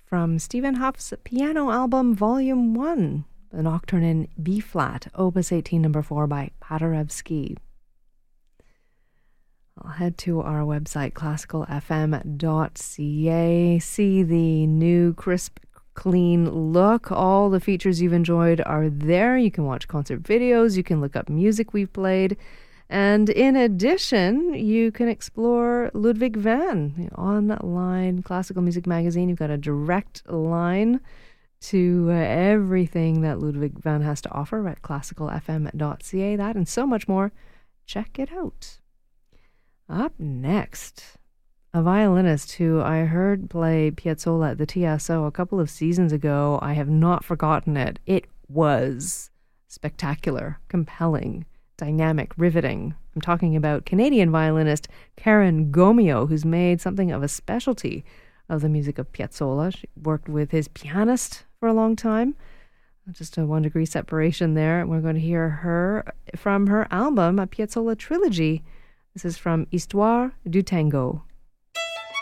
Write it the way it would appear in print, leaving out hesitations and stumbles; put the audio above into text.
from Stephen Huff's piano album Volume 1, the Nocturne in B-flat, Opus 18 number 4 by Paderewski. I'll head to our website, classicalfm.ca, see the new crisp, clean look. All the features you've enjoyed are there. You can watch concert videos, you can look up music we've played, and in addition, you can explore Ludwig van, the online classical music magazine. You've got a direct line to everything that Ludwig van has to offer at classicalfm.ca. That and so much more. Check it out. Up next, a violinist who I heard play Piazzolla at the TSO a couple of seasons ago. I have not forgotten it. It was spectacular, compelling, dynamic, riveting. I'm talking about Canadian violinist Karen Gomeo, who's made something of a specialty of the music of Piazzolla. She worked with his pianist for a long time. Just a 1 degree separation there. We're going to hear her from her album, a Piazzolla trilogy. This is from Histoire du Tango.